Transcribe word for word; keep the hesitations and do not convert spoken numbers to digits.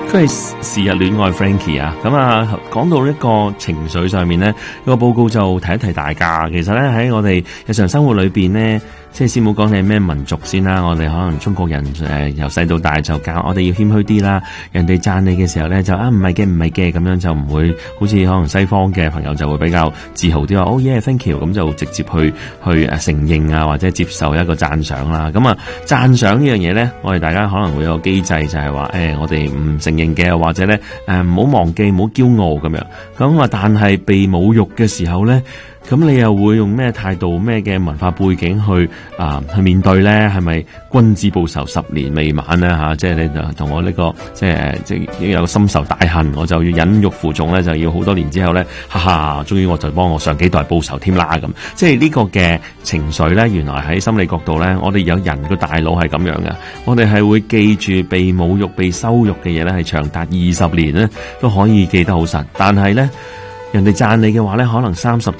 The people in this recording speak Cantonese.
佢係時日戀愛 Frankie 啊，咁啊講到一個情緒上面咧，個報告就提一提大家。其實咧喺我哋日常生活裏邊咧，即係先冇講你係咩民族先啦。我哋可能中國人誒由細到大就教我哋要謙虛啲啦。人哋讚你嘅時候咧就啊唔係嘅唔係嘅咁樣，就唔會好似可能西方嘅朋友就會比較自豪啲話哦耶 thank you 咁就直接去去誒承認啊或者接受一個讚賞啦。咁啊讚賞呢樣嘢咧，我哋大家可能會有個機制就係話誒我哋唔承認嘅，或者咧誒唔好忘記唔好驕傲咁樣。咁啊但係被侮辱嘅時候咧，咁你又會用咩態度、咩嘅文化背景去啊去面對咧？係咪君子報仇十年未晚咧？吓、啊，即係你就同我呢、這個即係即係有個深仇大恨，我就要忍辱負重咧，就要好多年之後咧，哈哈，終於我就幫我上幾代報仇添啦咁。即係呢個嘅情緒咧，原來喺心理角度咧，我哋有人個大腦係咁樣嘅，我哋係會記住被侮辱、被羞辱嘅嘢咧，係長達二十年咧都可以記得好實，但係咧。人哋讚你嘅話咧，可能三十